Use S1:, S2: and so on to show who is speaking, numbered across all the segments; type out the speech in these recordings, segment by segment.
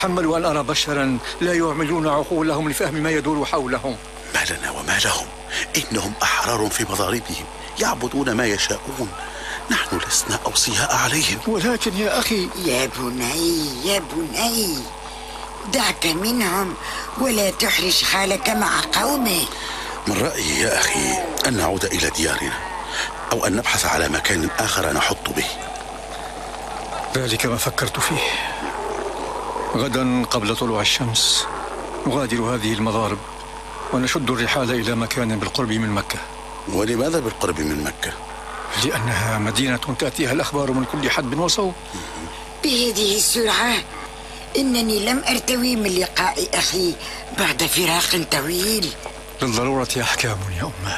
S1: تحملوا أن أرى بشرا لا يعملون عقولهم لفهم ما يدور حولهم.
S2: ما لنا وما لهم، إنهم أحرار في مضاربهم يعبدون ما يشاءون، نحن لسنا أوصياء عليهم.
S1: ولكن يا أخي.
S3: يا بني يا بني، دعك منهم ولا تحرج حالك مع قومك.
S2: من رأيي يا أخي أن نعود إلى ديارنا، أو أن نبحث على مكان آخر نحط به.
S1: ذلك ما فكرت فيه. غدا قبل طلوع الشمس نغادر هذه المضارب ونشد الرحال إلى مكان بالقرب من مكة.
S2: ولماذا بالقرب من مكة؟
S1: لأنها مدينة تأتيها الأخبار من كل حدب وصوب.
S3: بهذه السرعة؟ إنني لم أرتوي من لقاء أخي بعد فراق طويل.
S1: للضرورة أحكام يا أمه.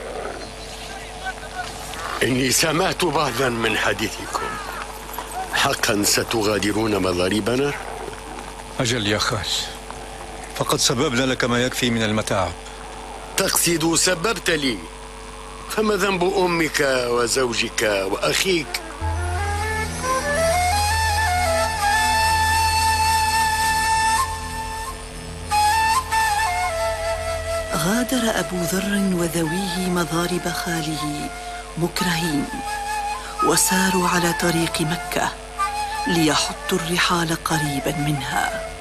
S4: إني سمعت بعضا من حديثكم. حقا ستغادرون مضاربنا؟
S1: أجل يا خال، فقد سببنا لك ما يكفي من المتاعب.
S4: تقصد سببت لي؟ فما ذنب أمك وزوجك وأخيك؟
S5: غادر أبو ذر وذويه مضارب خاله مكرهين، وساروا على طريق مكة ليحطوا الرحال قريبا منها.